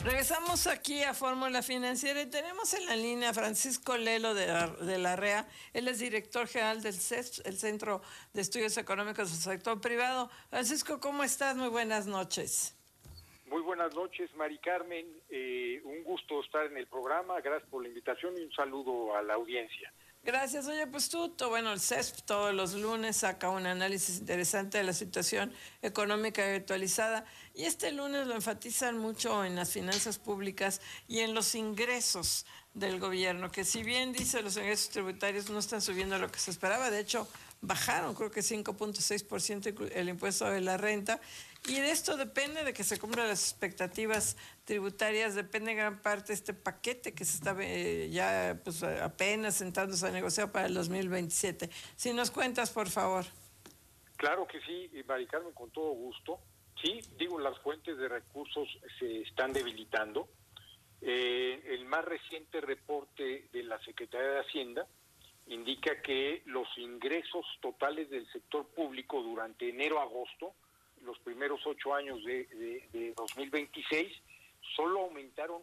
Regresamos aquí a Fórmula Financiera y tenemos en la línea a Francisco Lelo de la REA. Él es director general del CESP, el Centro de Estudios Económicos del Sector Privado. Francisco, ¿cómo estás? Muy buenas noches. Muy buenas noches, Mari Carmen. Un gusto estar en el programa. Gracias por la invitación y un saludo a la audiencia. Gracias. Oye, pues el CESP todos los lunes saca un análisis interesante de la situación económica actualizada y este lunes lo enfatizan mucho en las finanzas públicas y en los ingresos del gobierno, que si bien dice los ingresos tributarios no están subiendo lo que se esperaba, de hecho bajaron creo que 5.6% el impuesto de la renta, y de esto depende de que se cumplan las expectativas tributarias, depende en gran parte este paquete que se está ya pues apenas sentándose a negociar para el 2027. Si nos cuentas, por favor. Claro que sí, Mari Carmen, con todo gusto. Sí, las fuentes de recursos se están debilitando. El más reciente reporte de la Secretaría de Hacienda indica que los ingresos totales del sector público durante enero-agosto, los primeros 8 años de 2026, solo aumentaron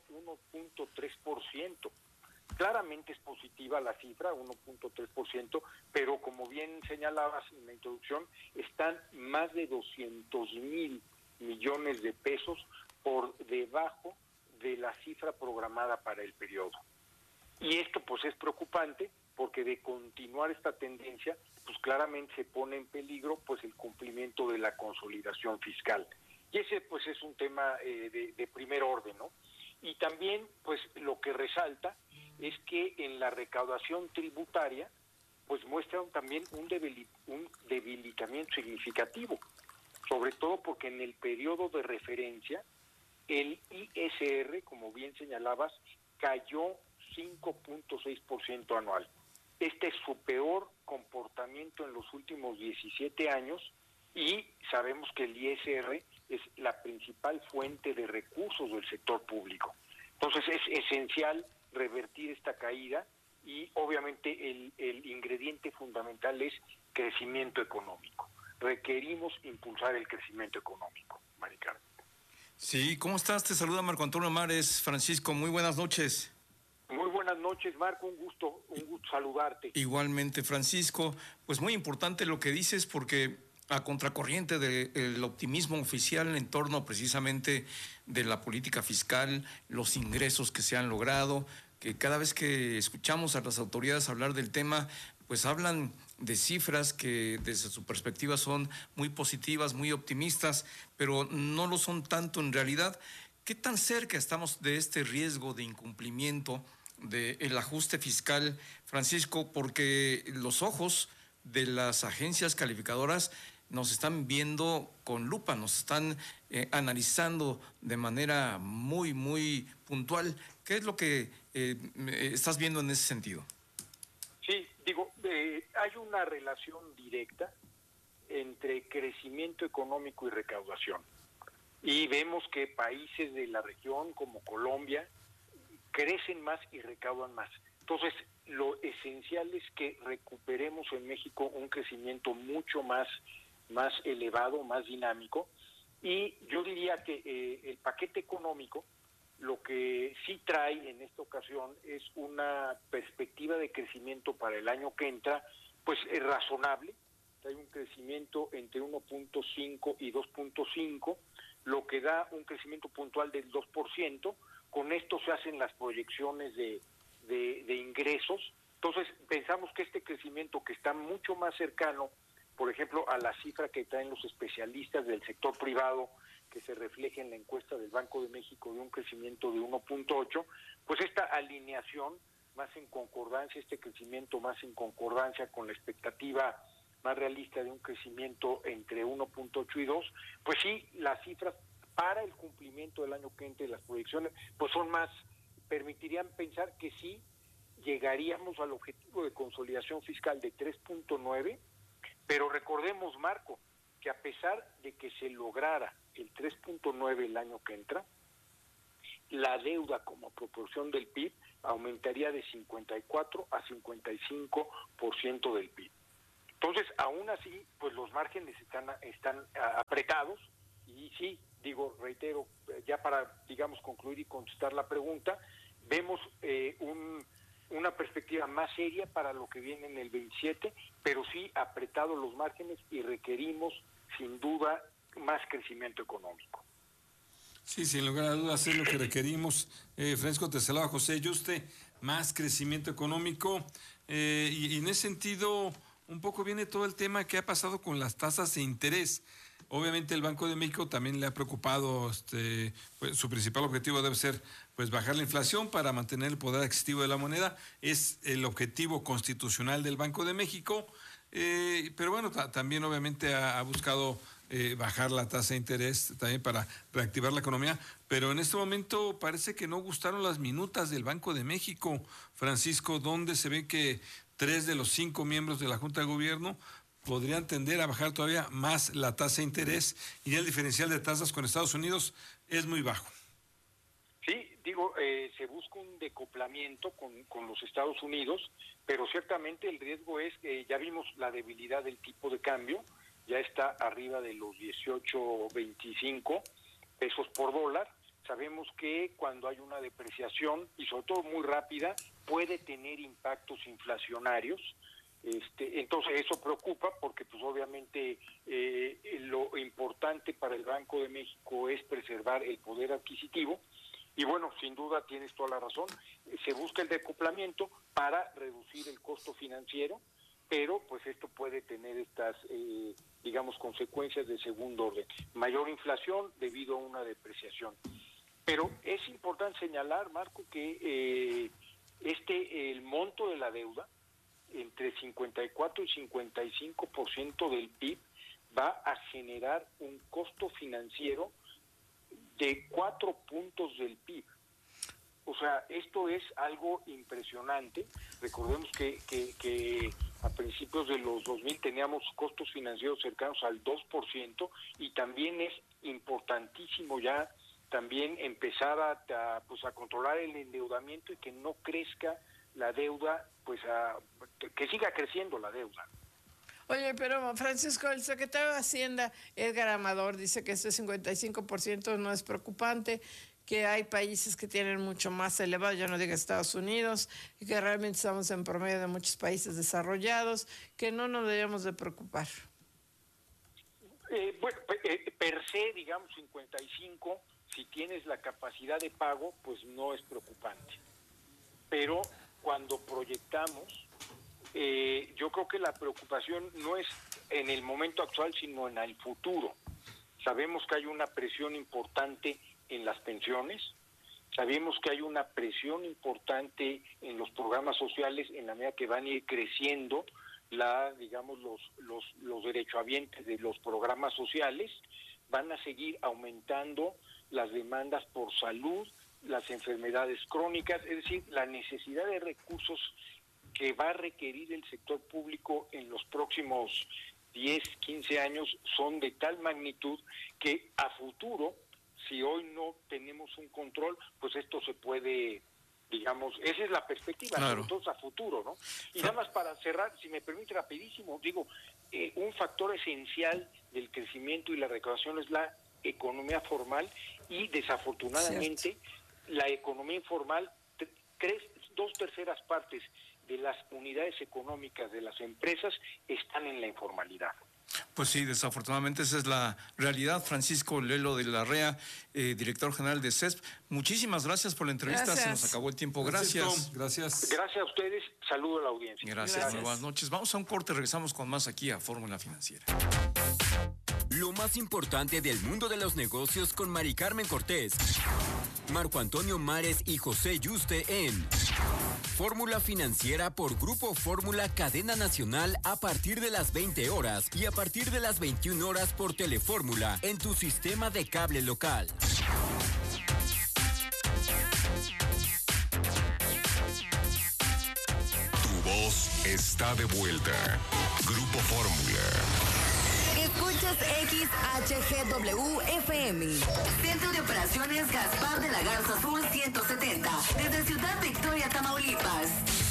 1.3%. Claramente es positiva la cifra, 1.3%, pero como bien señalabas en la introducción, están más de 200,000 millones de pesos por debajo de la cifra programada para el periodo. Y esto pues es preocupante porque de continuar esta tendencia, pues claramente se pone en peligro pues el cumplimiento de la consolidación fiscal. Y ese pues es un tema de primer orden, ¿no? Y también pues lo que resalta es que en la recaudación tributaria pues muestran también un debilitamiento significativo, sobre todo porque en el periodo de referencia el ISR, como bien señalabas, cayó 5.6% anual. Este es su peor comportamiento en los últimos 17 años y sabemos que el ISR es la principal fuente de recursos del sector público. Entonces es esencial revertir esta caída y obviamente el ingrediente fundamental es crecimiento económico. Requerimos impulsar el crecimiento económico, Mari Carmen. Sí, ¿cómo estás? Te saluda Marco Antonio Mares. Francisco, muy buenas noches. Muy buenas noches, Marco, un gusto saludarte. Igualmente, Francisco, pues muy importante lo que dices porque a contracorriente del optimismo oficial en torno precisamente de la política fiscal, los ingresos que se han logrado, que cada vez que escuchamos a las autoridades hablar del tema, pues hablan de cifras que desde su perspectiva son muy positivas, muy optimistas, pero no lo son tanto en realidad. ¿Qué tan cerca estamos de este riesgo de incumplimiento del ajuste fiscal, Francisco? Porque los ojos de las agencias calificadoras nos están viendo con lupa, nos están analizando de manera muy, muy puntual. ¿Qué es lo que estás viendo en ese sentido? Sí, hay una relación directa entre crecimiento económico y recaudación. Y vemos que países de la región como Colombia crecen más y recaudan más. Entonces, lo esencial es que recuperemos en México un crecimiento mucho más elevado, más dinámico. Y yo diría que el paquete económico lo que sí trae en esta ocasión es una perspectiva de crecimiento para el año que entra, pues es razonable. Hay un crecimiento entre 1.5 y 2.5, lo que da un crecimiento puntual del 2%. Con esto se hacen las proyecciones de ingresos. Entonces, pensamos que este crecimiento, que está mucho más cercano, por ejemplo, a la cifra que traen los especialistas del sector privado, que se refleja en la encuesta del Banco de México de un crecimiento de 1.8, pues esta alineación más en concordancia, este crecimiento más en concordancia con la expectativa más realista de un crecimiento entre 1.8 y 2, pues sí, las cifras para el cumplimiento del año que entra y las proyecciones, pues son más, permitirían pensar que sí llegaríamos al objetivo de consolidación fiscal de 3.9, pero recordemos, Marco, que a pesar de que se lograra el 3.9 el año que entra, la deuda como proporción del PIB aumentaría de 54 a 55% del PIB. Entonces, aún así, pues los márgenes están apretados y sí, reitero, ya para, digamos, concluir y contestar la pregunta, vemos una perspectiva más seria para lo que viene en el 27, pero sí apretados los márgenes y requerimos, sin duda, más crecimiento económico. Sí, sin lugar a dudas es lo que requerimos. Francisco, te saluda José Yuste, más crecimiento económico. Y en ese sentido, un poco viene todo el tema que ha pasado con las tasas de interés. Obviamente el Banco de México también le ha preocupado, pues, su principal objetivo debe ser pues bajar la inflación para mantener el poder adquisitivo de la moneda. Es el objetivo constitucional del Banco de México, pero bueno, también obviamente ha buscado bajar la tasa de interés también para reactivar la economía, pero en este momento parece que no gustaron las minutas del Banco de México, Francisco, donde se ve que 3 de los 5 miembros de la Junta de Gobierno podrían tender a bajar todavía más la tasa de interés, y el diferencial de tasas con Estados Unidos es muy bajo. Sí, se busca un decoplamiento con los Estados Unidos, pero ciertamente el riesgo es que ya vimos la debilidad del tipo de cambio, ya está arriba de los 18.25 pesos por dólar. Sabemos que cuando hay una depreciación, y sobre todo muy rápida, puede tener impactos inflacionarios. Entonces eso preocupa porque pues obviamente lo importante para el Banco de México es preservar el poder adquisitivo, y bueno, sin duda tienes toda la razón, se busca el decoplamiento para reducir el costo financiero, pero pues esto puede tener estas consecuencias de segundo orden, mayor inflación debido a una depreciación. Pero es importante señalar, Marco, que el monto de la deuda, entre 54 y 55% del PIB, va a generar un costo financiero de 4 puntos del PIB. O sea, esto es algo impresionante. Recordemos que a principios de los 2000 teníamos costos financieros cercanos al 2%, y también es importantísimo ya también empezar a controlar el endeudamiento y que no crezca la deuda, que siga creciendo la deuda. Oye, pero Francisco, el secretario de Hacienda, Edgar Amador, dice que ese 55% no es preocupante, que hay países que tienen mucho más elevado, ya no diga Estados Unidos, y que realmente estamos en promedio de muchos países desarrollados, que no nos debemos de preocupar. Per se, 55, si tienes la capacidad de pago, pues no es preocupante. Pero cuando proyectamos, yo creo que la preocupación no es en el momento actual, sino en el futuro. Sabemos que hay una presión importante en las pensiones, sabemos que hay una presión importante en los programas sociales en la medida que van a ir creciendo los derechohabientes de los programas sociales, van a seguir aumentando las demandas por salud, las enfermedades crónicas, es decir, la necesidad de recursos que va a requerir el sector público en los próximos 10, 15 años son de tal magnitud que a futuro, si hoy no tenemos un control, pues esto se puede, esa es la perspectiva, claro. Entonces a futuro, ¿no? Y nada más para cerrar, si me permite rapidísimo, un factor esencial del crecimiento y la recaudación es la economía formal, y desafortunadamente la economía informal, 2/3 partes de las unidades económicas de las empresas están en la informalidad. Pues sí, desafortunadamente esa es la realidad. Francisco Lelo de la Rea, director general de CESP, muchísimas gracias por la entrevista. Gracias. Se nos acabó el tiempo. Gracias. Gracias a ustedes. Saludo a la audiencia. Gracias. Buenas noches. Vamos a un corte, regresamos con más aquí a Fórmula Financiera. Lo más importante del mundo de los negocios con Mari Carmen Cortés, Marco Antonio Mares y José Yuste en Fórmula Financiera por Grupo Fórmula Cadena Nacional a partir de las 20 horas y a partir de las 21 horas por Telefórmula en tu sistema de cable local. Tu voz está de vuelta. Grupo Fórmula. Escuchas XHGW-FM. Centro de Operaciones Gaspar de la Garza Sur 170. Desde Ciudad Victoria, Tamaulipas.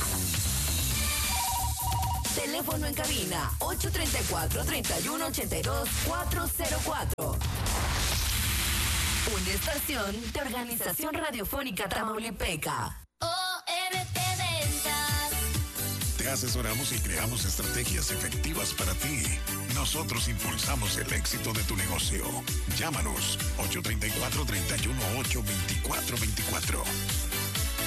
Teléfono en cabina 834-3182-404. Una estación de Organización Radiofónica Tamaulipeca. ORT Ventas. Te asesoramos y creamos estrategias efectivas para ti. Nosotros impulsamos el éxito de tu negocio. Llámanos 834-318-2424.